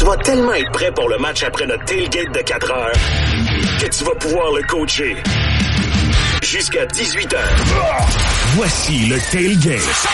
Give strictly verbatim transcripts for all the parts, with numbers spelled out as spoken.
Tu vas tellement être prêt pour le match après notre tailgate de quatre heures que tu vas pouvoir le coacher jusqu'à dix-huit heures. Voici le tailgate.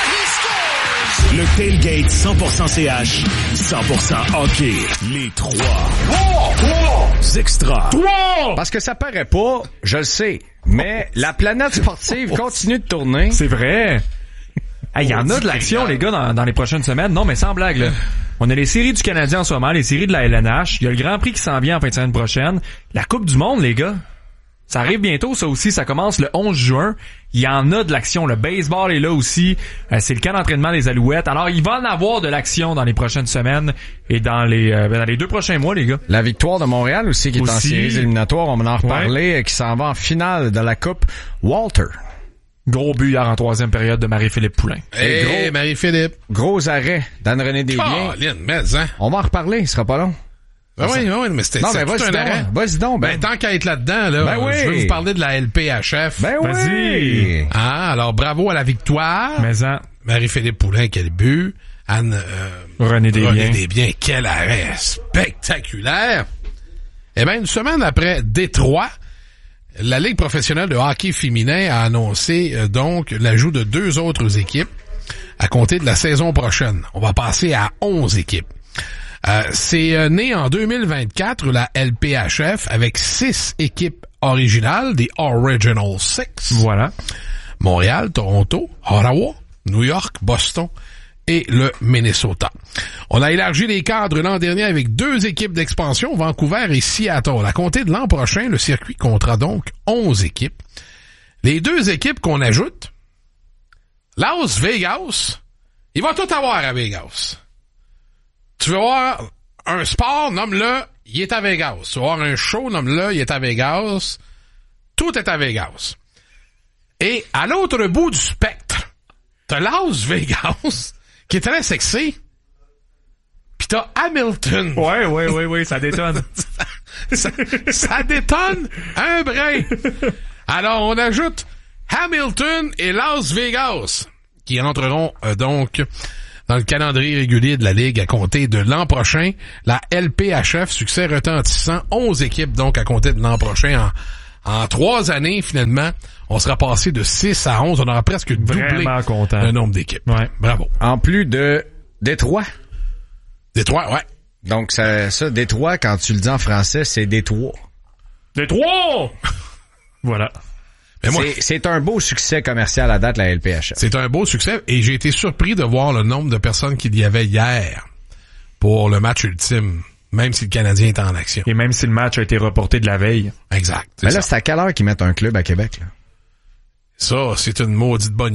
Le tailgate cent pour cent C H, cent pour cent hockey. Les trois. Trois! Trois! Extra. Trois! Parce que ça paraît pas, je le sais, mais la planète sportive continue de tourner. C'est vrai. Il hey, y en a de l'action, les gars, dans, dans les prochaines semaines. Non, mais sans blague, là. On a les séries du Canadien en ce moment, les séries de la L N H. Il y a le Grand Prix qui s'en vient en fin de semaine prochaine. La Coupe du Monde, les gars. Ça arrive bientôt, ça aussi. Ça commence le onze juin. Il y en a de l'action. Le baseball est là aussi. Euh, c'est le camp d'entraînement des Alouettes. Alors, il va en avoir de l'action dans les prochaines semaines et dans les euh, dans les deux prochains mois, les gars. La victoire de Montréal aussi, qui est aussi. En séries éliminatoires. On va en reparler. Ouais. Qui s'en va en finale de la Coupe Walter. Gros but hier en troisième période de Marie-Philippe Poulin. Hey, gros, Marie-Philippe. Gros arrêt d'Anne-Renée Desbiens. Oh, mais, hein. On va en reparler, ce sera pas long. Ben oui, oui, mais c'était, non, c'était ben, tout un donc, arrêt. Vas-y donc. Ben, ben tant qu'à être là-dedans, là, ben oui. je veux vous parler de la L P H F. Ben Vas-y. Oui. Ah, alors bravo à la victoire. Mais en... Marie-Philippe Poulin, quel but. Anne, euh, René Desbiens. René Desbiens, quel arrêt spectaculaire. Eh ben, une semaine après Détroit, la Ligue professionnelle de hockey féminin a annoncé euh, donc l'ajout de deux autres équipes à compter de la saison prochaine. On va passer à onze équipes. Euh, c'est euh, né en deux mille vingt-quatre, la L P H F, avec six équipes originales, des Original Six. Voilà. Montréal, Toronto, Ottawa, New York, Boston et le Minnesota. On a élargi les cadres l'an dernier avec deux équipes d'expansion, Vancouver et Seattle. À compter de l'an prochain, le circuit comptera donc onze équipes. Les deux équipes qu'on ajoute, Las Vegas, il va tout avoir à Vegas. Tu veux voir un sport, nomme-le, il est à Vegas. Tu veux voir un show, nomme-le, il est à Vegas. Tout est à Vegas. Et à l'autre bout du spectre, t'as Las Vegas, qui est très sexy, pis t'as Hamilton. Ouais, ouais, ouais, ouais, ça détonne. ça, ça détonne un brin. Alors, on ajoute Hamilton et Las Vegas, qui entreront euh, donc dans le calendrier régulier de la Ligue à compter de l'an prochain. La L P H F, succès retentissant, onze équipes donc à compter de l'an prochain. En, en trois années, finalement, on sera passé de six à onze. On aura presque doublé le nombre d'équipes. Ouais. Bravo. En plus de Détroit. Détroit, ouais. Donc, ça, ça, Détroit, quand tu le dis en français, c'est Détroit. Détroit! Voilà. Mais moi, c'est, c'est un beau succès commercial à date, la L P H F. C'est un beau succès et j'ai été surpris de voir le nombre de personnes qu'il y avait hier pour le match ultime, même si le Canadien est en action. Et même si le match a été reporté de la veille. Exact. Mais là, ça. C'est à quelle heure qu'ils mettent un club à Québec, là? Ça, c'est une maudite bonne